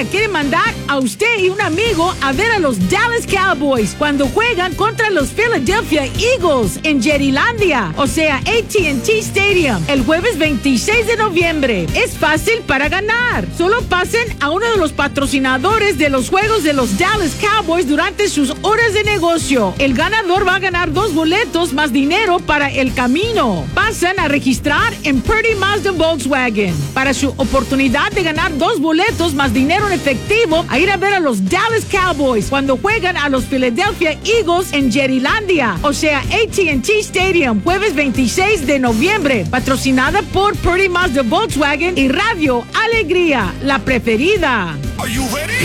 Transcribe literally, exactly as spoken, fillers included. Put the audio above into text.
Alegría quiere mandar a usted y un amigo a ver a los Dallas Cowboys cuando juegan contra los Philadelphia Eagles en Jerrylandia, o sea, A T and T Stadium, el jueves veintiséis de noviembre. Es fácil para ganar. Solo pasen a uno de los patrocinadores de los juegos de los Dallas Cowboys durante sus horas de negocio. El ganador va a ganar dos boletos más dinero para el camino. Pasan a registrar en Purdy Mazda Volkswagen para su oportunidad de ganar dos boletos más dinero en efectivo a ir a ver a los Dallas Cowboys cuando juegan a los Philadelphia Eagles en Jerrylandia, o sea, A T and T Stadium, jueves veintiséis de noviembre. Patrocinada por Purdy Mazda Volkswagen y Radio Alegría, la preferida. Are you ready?